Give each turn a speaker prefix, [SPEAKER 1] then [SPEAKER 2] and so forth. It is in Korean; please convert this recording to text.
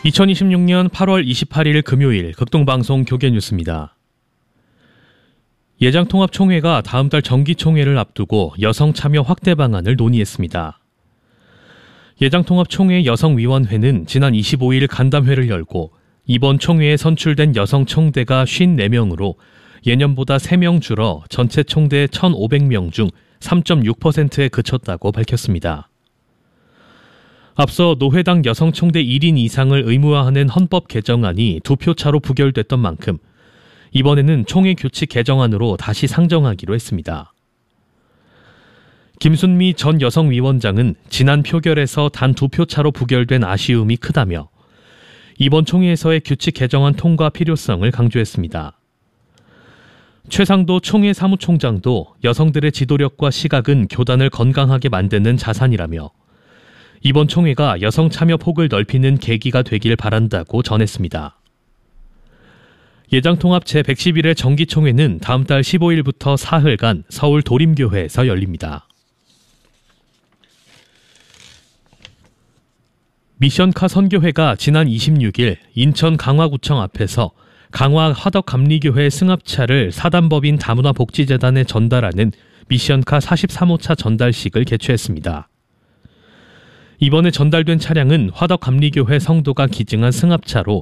[SPEAKER 1] 2026년 8월 28일 금요일 극동방송 교계뉴스입니다. 예장통합총회가 다음 달 정기총회를 앞두고 여성 참여 확대 방안을 논의했습니다. 예장통합총회 여성위원회는 지난 25일 간담회를 열고 이번 총회에 선출된 여성 총대가 54명으로 예년보다 3명 줄어 전체 총대 1,500명 중 3.6%에 그쳤다고 밝혔습니다. 앞서 노회당 여성 총대 1인 이상을 의무화하는 헌법 개정안이 2표 차로 부결됐던 만큼 이번에는 총회 규칙 개정안으로 다시 상정하기로 했습니다. 김순미 전 여성위원장은 지난 표결에서 단 2표 차로 부결된 아쉬움이 크다며 이번 총회에서의 규칙 개정안 통과 필요성을 강조했습니다. 최상도 총회 사무총장도 여성들의 지도력과 시각은 교단을 건강하게 만드는 자산이라며 이번 총회가 여성 참여 폭을 넓히는 계기가 되길 바란다고 전했습니다. 예장통합 제111회 정기총회는 다음 달 15일부터 사흘간 서울 도림교회에서 열립니다. 미션카 선교회가 지난 26일 인천 강화구청 앞에서 강화 화덕감리교회 승합차를 사단법인 다문화 복지재단에 전달하는 미션카 43호차 전달식을 개최했습니다. 이번에 전달된 차량은 화덕감리교회 성도가 기증한 승합차로